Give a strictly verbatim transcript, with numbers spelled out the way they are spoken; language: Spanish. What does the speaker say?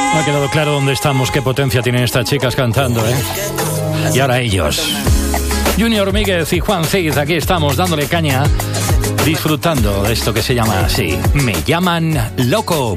Me ha quedado claro dónde estamos, qué potencia tienen estas chicas cantando, ¿eh? Y ahora ellos. Junior Míguez y Juan Cid, aquí estamos dándole caña, disfrutando de esto que se llama así. Me llaman loco.